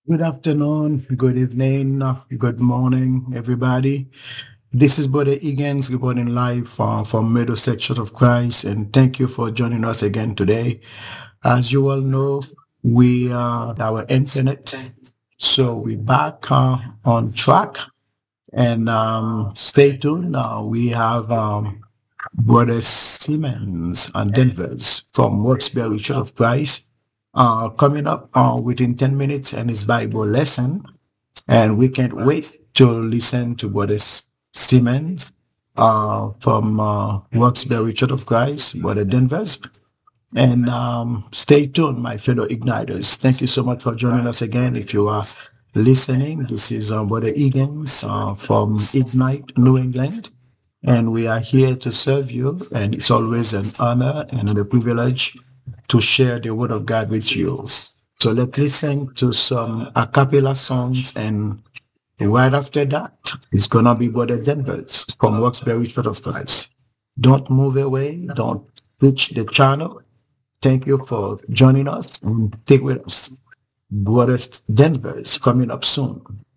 Good afternoon, good evening, good morning, everybody. This is Brother Egan's reporting live from Middlesex Church of Christ, and thank you for joining us again today. As you all know, we are our internet, so we're back on track, and stay tuned. We have Brother Siemens and Denver's from Worksbury Church of Christ coming up within 10 minutes and his Bible lesson. And we can't wait to listen to Brother Siemens from Roxbury Church of Christ, Brother Denver's. And stay tuned, my fellow Igniters. Thank you so much for joining us again. If you are listening, this is Brother Egan's from Ignite, New England. And we are here to serve you. And it's always an honor and a privilege to share the Word of God with you. So let's listen to some a cappella songs, and right after that, it's gonna be Brother Denver's from Roxbury Church of Christ. Don't move away. Don't switch the channel. Thank you for joining us and stay with us. Brother Denver's coming up soon.